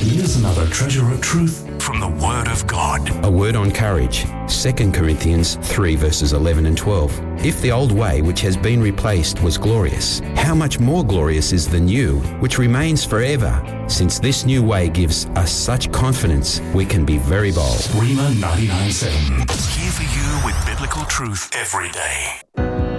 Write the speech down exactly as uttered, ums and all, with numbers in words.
Here's another treasure of truth from the Word of God. A word on courage. Second Corinthians three verses eleven and twelve. If the old way which has been replaced was glorious, how much more glorious is the new, which remains forever? Since this new way gives us such confidence, we can be very bold. Rhema ninety-nine point seven. Here for you with biblical truth every day.